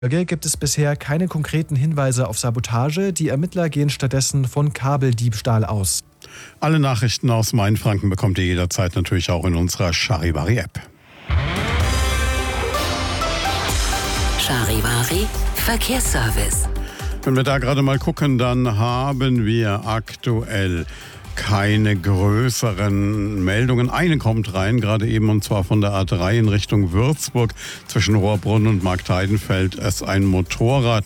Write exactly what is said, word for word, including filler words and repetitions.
Gibt es bisher keine konkreten Hinweise auf Sabotage. Die Ermittler gehen stattdessen von Kabeldiebstahl aus. Alle Nachrichten aus Mainfranken bekommt ihr jederzeit natürlich auch in unserer Charivari-App. Charivari Verkehrsservice. Wenn wir da gerade mal gucken, dann haben wir aktuell keine größeren Meldungen. Eine kommt rein, gerade eben, und zwar von der A drei in Richtung Würzburg. Zwischen Rohrbrunn und Marktheidenfeld ist ein Motorrad